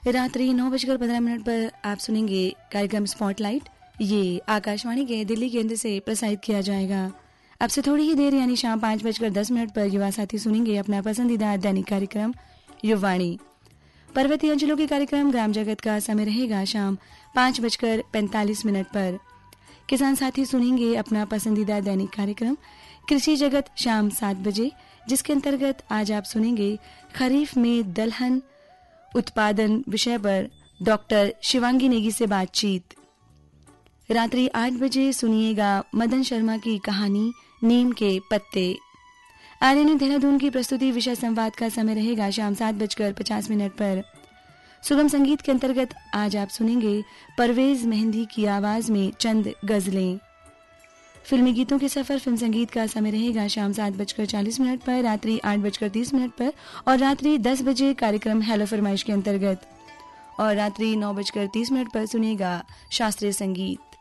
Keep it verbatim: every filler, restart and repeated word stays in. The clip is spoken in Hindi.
रात्रि नौ बजकर पंद्रह मिनट पर आप सुनेंगे कार्यक्रम स्पॉटलाइट। ये आकाशवाणी के दिल्ली केंद्र से प्रसारित किया जाएगा। अब से थोड़ी ही देर यानी शाम पाँच बजकर दस मिनट पर युवा साथी सुनेंगे अपना पसंदीदा दैनिक कार्यक्रम युवाणी। पर्वतीय अंचलों के कार्यक्रम ग्राम जगत का समय रहेगा शाम पाँच बजकर पैंतालीस मिनट पर। किसान साथी सुनेंगे अपना पसंदीदा दैनिक कार्यक्रम कृषि जगत शाम सात बजे, जिसके अंतर्गत आज आप सुनेंगे खरीफ में दलहन उत्पादन विषय पर डॉक्टर शिवांगी नेगी से बातचीत। रात्रि आठ बजे सुनिएगा मदन शर्मा की कहानी नीम के पत्ते। आर्यन देहरादून की प्रस्तुति विषय संवाद का समय रहेगा शाम सात बजकर पचास मिनट पर। सुगम संगीत के अंतर्गत आज आप सुनेंगे परवेज मेहंदी की आवाज में चंद गजलें। फिल्मी गीतों के सफर फिल्म संगीत का समय रहेगा शाम सात बजकर चालीस मिनट पर, रात्रि आठ बजकर तीस मिनट पर और रात्रि दस बजे कार्यक्रम हेलो फरमाइश के अंतर्गत और रात्रि नौ बजकर तीस मिनट पर सुनिएगा शास्त्रीय संगीत।